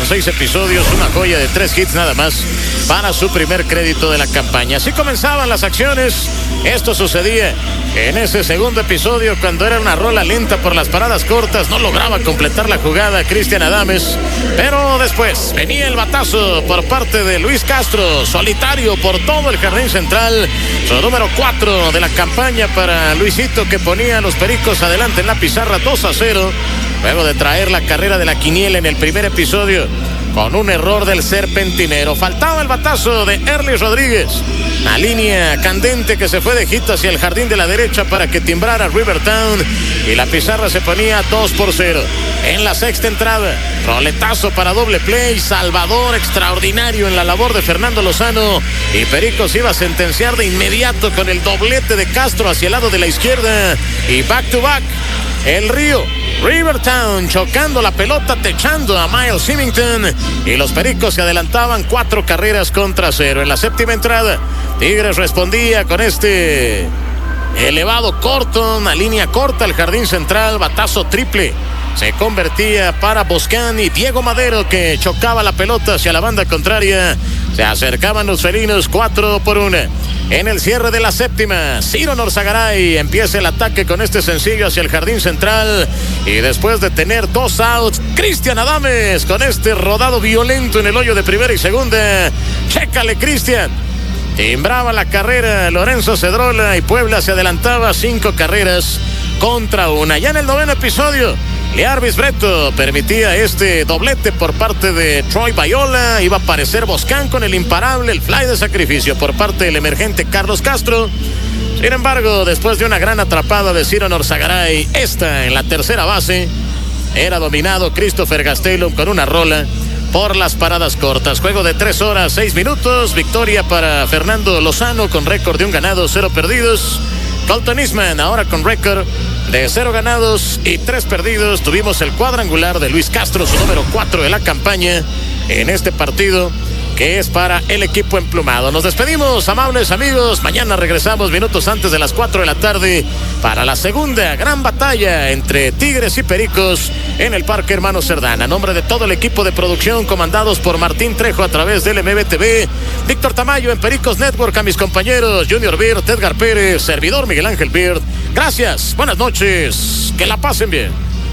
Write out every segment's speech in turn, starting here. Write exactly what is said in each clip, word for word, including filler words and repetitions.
en seis episodios, una joya de tres hits nada más para su primer crédito de la campaña. Así comenzaban las acciones. Esto sucedía en ese segundo episodio cuando era una rola lenta por las paradas cortas. No lograba completar la jugada Cristian Adames, pero después venía el batazo por parte de Luis Castro, solitario por todo el jardín central. Su número cuatro de la campaña para Luisito, que ponía a los Pericos adelante en la pizarra dos a cero. Luego de traer la carrera de la quiniela en el primer episodio con un error del serpentinero. Faltaba el batazo de Erlis Rodríguez. La línea candente que se fue de hit hacia el jardín de la derecha para que timbrara Rivertown. Y la pizarra se ponía dos por cero. En la sexta entrada, roletazo para doble play. Salvador extraordinario en la labor de Fernando Lozano. Y Pericos iba a sentenciar de inmediato con el doblete de Castro hacia el lado de la izquierda. Y back to back, el Río. Rivertown chocando la pelota, techando a Miles Symington, y los Pericos se adelantaban cuatro carreras contra cero. En la séptima entrada, Tigres respondía con este elevado corto, una línea corta al jardín central, batazo triple. Se convertía para Boscán y Diego Madero, que chocaba la pelota hacia la banda contraria. Se acercaban los felinos cuatro por una. En el cierre de la séptima, Ciro Norzagaray empieza el ataque con este sencillo hacia el jardín central. Y después de tener dos outs, Cristian Adames con este rodado violento en el hoyo de primera y segunda. Chécale, Cristian. Timbraba la carrera Lorenzo Cedrola y Puebla se adelantaba cinco carreras contra una. Ya en el noveno episodio, Learvis Breto permitía este doblete por parte de Troy Bayola. Iba a aparecer Boscán con el imparable, el fly de sacrificio por parte del emergente Carlos Castro. Sin embargo, después de una gran atrapada de Ciro Norzagaray, esta en la tercera base, era dominado Christopher Gastelum con una rola por las paradas cortas. Juego de tres horas, seis minutos. Victoria para Fernando Lozano con récord de un ganado, cero perdidos. Colton Eastman ahora con récord de cero ganados y tres perdidos. Tuvimos el cuadrangular de Luis Castro, su número cuatro de la campaña en este partido, que es para el equipo emplumado. Nos despedimos, amables amigos. Mañana regresamos minutos antes de las cuatro de la tarde para la segunda gran batalla entre Tigres y Pericos en el Parque Hermano Cerdán. A nombre de todo el equipo de producción comandados por Martín Trejo a través del M B T V, Víctor Tamayo en Pericos Network, a mis compañeros Junior Bird, Edgar Pérez, servidor Miguel Ángel Bird. Gracias, buenas noches, que la pasen bien.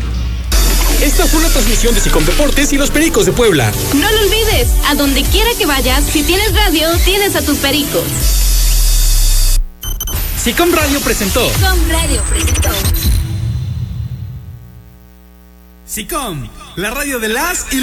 Esta fue una transmisión de Sicom Deportes y los Pericos de Puebla. No lo olvides, a donde quiera que vayas, si tienes radio, tienes a tus Pericos. Sicom Radio presentó. Sicom Radio presentó. Sicom, la radio de las y